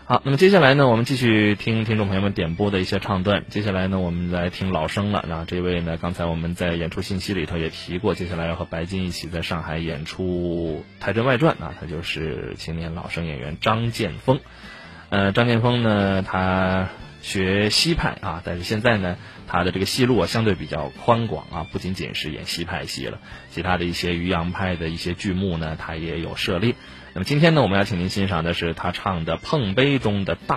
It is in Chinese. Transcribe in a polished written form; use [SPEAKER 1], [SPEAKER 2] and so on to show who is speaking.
[SPEAKER 1] 好，那么接下来呢，我们继续听听众朋友们点播的一些唱段。接下来呢，我们来听老生了。那这位呢，刚才我们在演出信息里头也提过，接下来要和白金一起在上海演出《太真外传》啊，他就是青年老生演员张建峰。张建峰呢，他学西派啊，但是现在呢，他的这个戏路相对比较宽广啊，不仅仅是演西派戏了，其他的一些余洋派的一些剧目呢，他也有涉猎。那么今天呢，我们要请您欣赏的是他唱的《碰杯》中的大